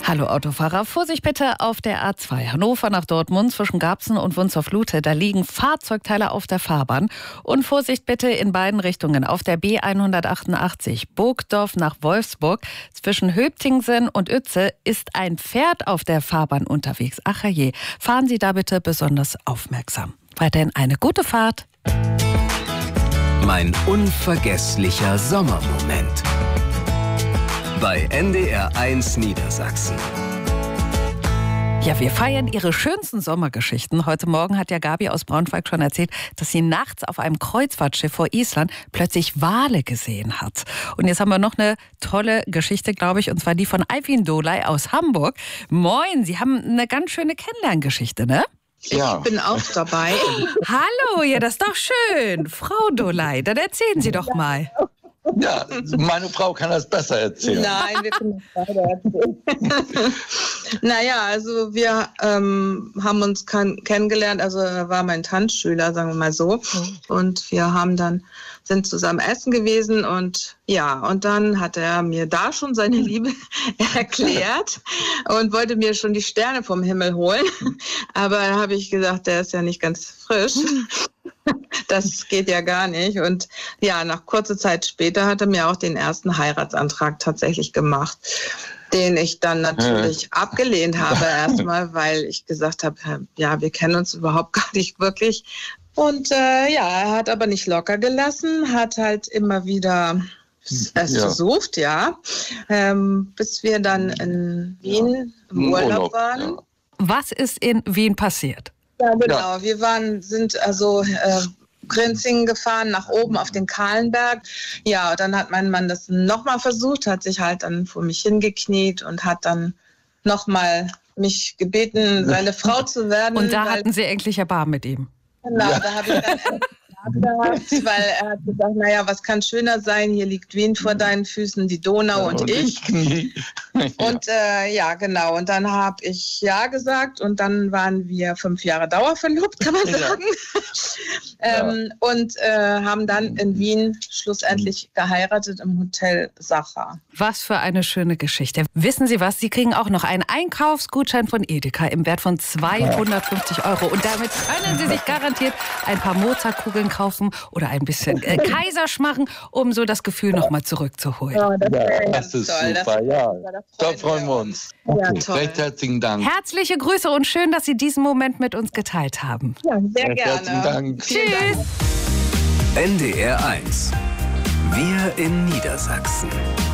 Hallo Autofahrer, Vorsicht bitte auf der A2 Hannover nach Dortmund zwischen Garbsen und Wunstorf-Lute. Da liegen Fahrzeugteile auf der Fahrbahn. Und Vorsicht bitte in beiden Richtungen auf der B188 Burgdorf nach Wolfsburg. Zwischen Höptingsen und Uetze ist ein Pferd auf der Fahrbahn unterwegs. Ach je, fahren Sie da bitte besonders aufmerksam. Weiterhin eine gute Fahrt. Mein unvergesslicher Sommermoment. Bei NDR1 Niedersachsen. Ja, wir feiern ihre schönsten Sommergeschichten. Heute Morgen hat ja Gabi aus Braunschweig schon erzählt, dass sie nachts auf einem Kreuzfahrtschiff vor Island plötzlich Wale gesehen hat. Und jetzt haben wir noch eine tolle Geschichte, glaube ich, und zwar die von Alvin Dolay aus Hamburg. Moin, Sie haben eine ganz schöne Kennenlerngeschichte, ne? Ja. Ich bin auch dabei. Hallo, ja, das ist doch schön. Frau Dolay, dann erzählen Sie doch mal. Ja, meine Frau kann das besser erzählen. Nein, wir können das beide erzählen. Naja, also wir haben uns kennengelernt, also er war mein Tanzschüler, sagen wir mal so. Und wir sind zusammen essen gewesen und dann hat er mir da schon seine Liebe erklärt und wollte mir schon die Sterne vom Himmel holen. Aber da habe ich gesagt, der ist ja nicht ganz frisch. Das geht ja gar nicht. Und ja, nach kurzer Zeit später hat er mir auch den ersten Heiratsantrag tatsächlich gemacht, den ich dann natürlich abgelehnt habe erstmal, weil ich gesagt habe, ja, wir kennen uns überhaupt gar nicht wirklich. Und er hat aber nicht locker gelassen, hat halt immer wieder es versucht, bis wir dann in Wien im Urlaub waren. Ja. Was ist in Wien passiert? Ja, genau. Wir sind Grinzingen gefahren, nach oben auf den Kahlenberg. Ja, dann hat mein Mann das nochmal versucht, hat sich halt dann vor mich hingekniet und hat dann nochmal mich gebeten, seine Frau zu werden. Und da hatten Sie endlich Erbarmen mit ihm? Genau, da habe ich dann gehabt, weil er hat gesagt, naja, was kann schöner sein, hier liegt Wien vor deinen Füßen, die Donau und ich. Und genau, und dann habe ich ja gesagt und dann waren wir 5 Jahre dauerverlobt, kann man sagen. Und haben dann in Wien schlussendlich geheiratet im Hotel Sacher. Was für eine schöne Geschichte. Wissen Sie was, Sie kriegen auch noch einen Einkaufsgutschein von Edeka im Wert von 250 € und damit können Sie sich garantiert ein paar Mozartkugeln kaufen oder ein bisschen Kaiserschmarren, um so das Gefühl nochmal zurückzuholen. Ja, das ist toll. Super, da freuen wir uns. Okay. Ja, recht herzlichen Dank. Herzliche Grüße und schön, dass Sie diesen Moment mit uns geteilt haben. Ja, sehr gerne. Herzlichen Dank. Tschüss. NDR1. Wir in Niedersachsen.